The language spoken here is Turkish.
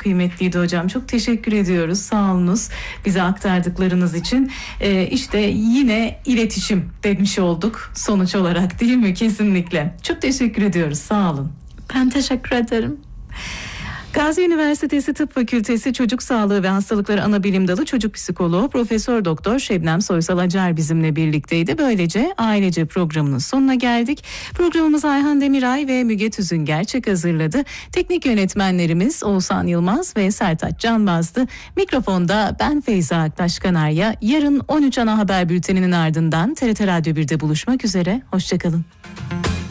kıymetliydi hocam. Çok teşekkür ediyoruz. Sağ olunuz bize aktardıklarınız için. İşte yine iletişim demiş olduk sonuç olarak, değil mi? Kesinlikle. Çok teşekkür ediyoruz. Sağ olun. Ben teşekkür ederim. Gazi Üniversitesi Tıp Fakültesi Çocuk Sağlığı ve Hastalıkları Anabilim Dalı Çocuk Psikoloğu Profesör Doktor Şebnem Soysal Acar bizimle birlikteydi. Böylece Ailece programının sonuna geldik. Programımızı Ayhan Demiray ve Müge Tüzün Gerçek hazırladı. Teknik yönetmenlerimiz Oğuzhan Yılmaz ve Sertaç Canbaz'dı. Mikrofonda ben Feyza Aktaş Kanarya. Yarın 13 ana haber bülteninin ardından TRT Radyo 1'de buluşmak üzere. Hoşçakalın.